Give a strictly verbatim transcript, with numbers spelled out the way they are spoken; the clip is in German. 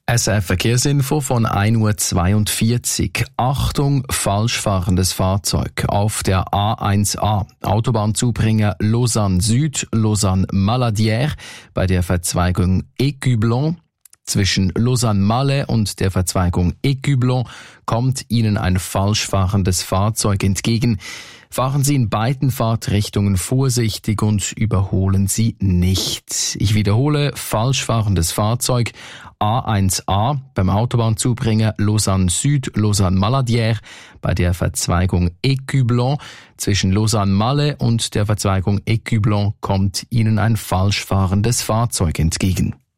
S R F-Verkehrsinfo von ein Uhr zweiundvierzig. Achtung, falsch fahrendes Fahrzeug auf der A eins A. Autobahnzubringer Lausanne Süd, Lausanne Maladière bei der Verzweigung Écublon. Zwischen Lausanne-Malais und der Verzweigung Écublon kommt Ihnen ein falsch fahrendes Fahrzeug entgegen. Fahren Sie in beiden Fahrtrichtungen vorsichtig und überholen Sie nicht. Ich wiederhole, falsch fahrendes Fahrzeug A eins A beim Autobahnzubringer Lausanne Süd, Lausanne Maladière bei der Verzweigung Écublon. Zwischen Lausanne-Malais und der Verzweigung Écublon kommt Ihnen ein falsch fahrendes Fahrzeug entgegen.